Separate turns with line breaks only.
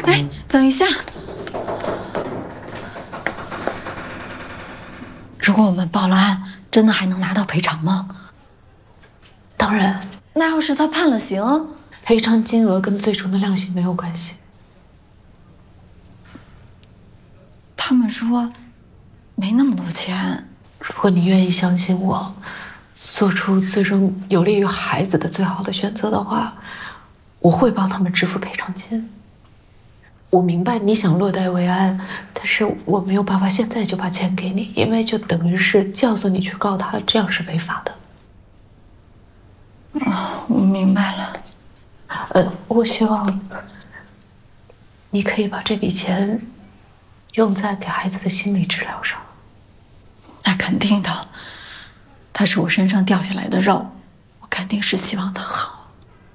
哎，等一下，如果我们报了案，真的还能拿到赔偿吗？
当然，
那要是他判了刑，
赔偿金额跟最终的量刑没有关系。
他们说没那么多钱。
如果你愿意相信我，做出最终有利于孩子的最好的选择的话，我会帮他们支付赔偿金。我明白你想落袋为安，但是我没有办法现在就把钱给你，因为就等于是教唆你去告他，这样是违法的。
我明白了。
我希望你可以把这笔钱用在给孩子的心理治疗上。
那肯定的，他是我身上掉下来的肉，我肯定是希望他好。